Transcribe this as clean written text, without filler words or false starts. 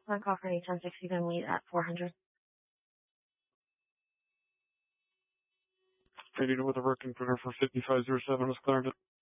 One call for 1060, then meet at 400. Ready to with a working printer for 5507 is cleared.